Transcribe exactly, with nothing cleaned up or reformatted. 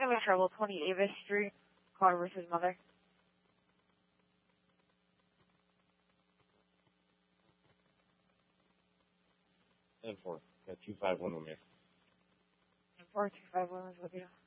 having trouble. twenty Avis Street, car versus mother. ten four. Got two five one with me. ten four, two five one is with you.